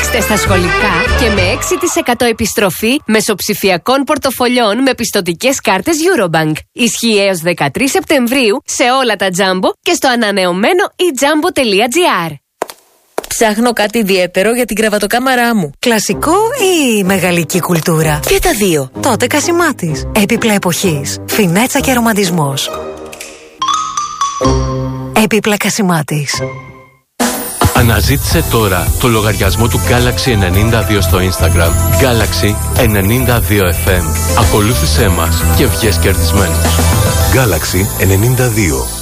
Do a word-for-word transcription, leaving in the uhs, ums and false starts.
Είστε στα σχολικά και με έξι τοις εκατό επιστροφή μεσοψηφιακών πορτοφολιών με πιστωτικές κάρτες Eurobank. Ισχύει έως δεκατρείς Σεπτεμβρίου σε όλα τα Jumbo και στο ανανεωμένο e jumbo τελεία gr. Ψάχνω κάτι ιδιαίτερο για την κρεβατοκάμαρά μου. Κλασικό ή μεγαλική κουλτούρα? Και τα δύο. Τότε Κασιμάτης. Έπιπλα εποχής. Φινέτσα και ρομαντισμός. Έπιπλα Κασιμάτης. Αναζήτησε τώρα το λογαριασμό του Galaxy ενενήντα δύο στο Instagram. Galaxy ενενήντα δύο εφ εμ. Ακολούθησέ μας και βγες κερδισμένος. Galaxy ενενήντα δύο.